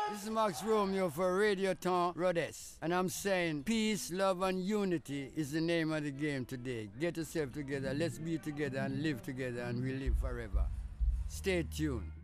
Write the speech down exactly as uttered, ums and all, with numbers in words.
This is Max Romeo for Radio Ton Rhodes. And I'm saying peace, love, and unity is the name of the game today. Get yourself together, let's be together and live together, and we live forever. Stay tuned.